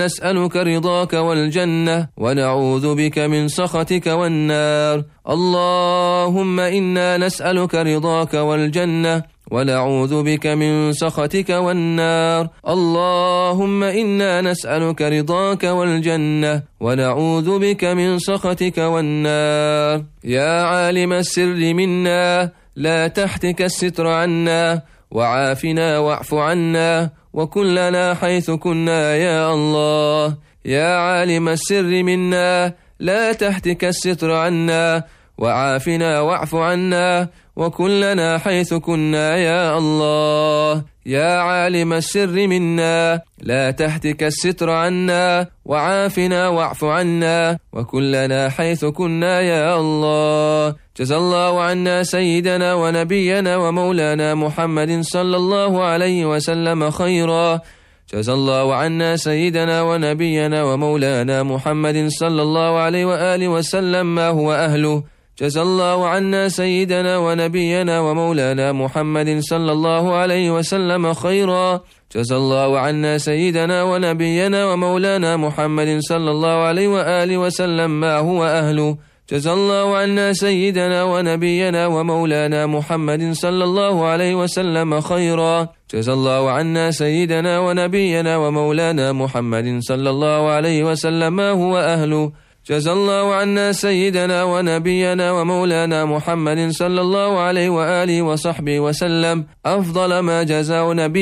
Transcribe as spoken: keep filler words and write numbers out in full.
نسألك رضاك والجنة ونعوذ بك من سخطك والنار. اللهم إنا نسألك رضاك والجنة ونعوذ بك من سخطك والنار. اللهم إنا نسألك رضاك والجنة ونعوذ بك من سخطك والنار. يا عالم السر منا لا تحتك الستر عنا وعافنا واعف عنا وكن لنا حيث كنا يا الله. يا عالم السر منا لا تحتك الستر عنا وعافنا واعف عنا وكن لنا حيث كنا يا الله. يا عالم السر منا لا تحتك الستر عنا وعافنا واعف عنا وكن لنا حيث كنا يا الله. جزا الله عنا سيدنا ونبينا ومولانا محمد صلى الله عليه وسلم خيرا. جزا الله عنا سيدنا ونبينا ومولانا محمد صلى الله عليه وآله وسلم ما هو أهله. جزا الله عنا سيدنا ونبينا ومولانا محمد صلى الله عليه وسلم خيرا. جزا الله عنا سيدنا ونبينا ومولانا محمد صلى الله عليه وآله وسلم ما هو أهله. جزا الله عنا سيدنا ونبينا ومولانا محمد صلى الله عليه وسلم خيرا. جزا الله عنا سيدنا ونبينا ومولانا محمد صلى الله عليه وسلم ما هو أهله. جزا الله عنا سيدنا ونبينا ومولانا محمد صلى الله عليه وآله وصحبه وسلم أفضل ما جزاه نبي